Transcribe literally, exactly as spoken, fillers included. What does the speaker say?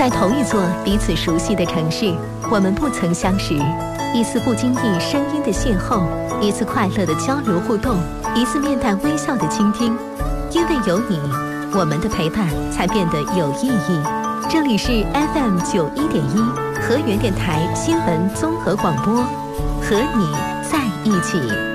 在同一座彼此熟悉的城市，我们不曾相识。一次不经意声音的邂逅，一次快乐的交流互动，一次面带微笑的倾听。因为有你，我们的陪伴才变得有意义。这里是 F M 九一点一河源电台新闻综合广播，和你在一起。